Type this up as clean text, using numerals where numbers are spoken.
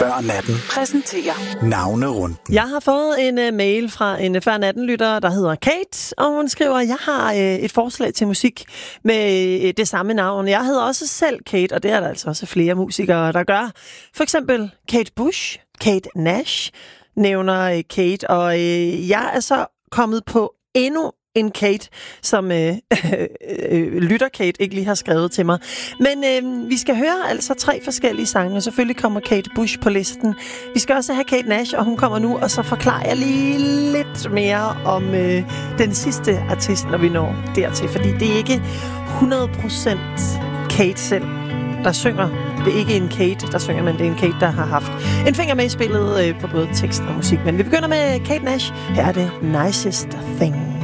Før natten præsenterer Navnerunden. Jeg har fået en mail fra en Før Natten-lytter, der hedder Kate, og hun skriver, jeg har et forslag til musik med det samme navn. Jeg hedder også selv Kate, og det er der altså også flere musikere, der gør. For eksempel Kate Bush, Kate Nash nævner Kate, og jeg er så kommet på endnu en Kate, som lytter Kate ikke lige har skrevet til mig. Men vi skal høre altså 3 forskellige sange, og selvfølgelig kommer Kate Bush på listen. Vi skal også have Kate Nash, og hun kommer nu, og så forklarer jeg lige lidt mere om den sidste artist, når vi når dertil. Fordi det er ikke 100% Kate selv, der synger. Det er ikke en Kate, der synger, men det er en Kate, der har haft en finger med i spillet på både tekst og musik. Men vi begynder med Kate Nash. Her er det Nicest Thing.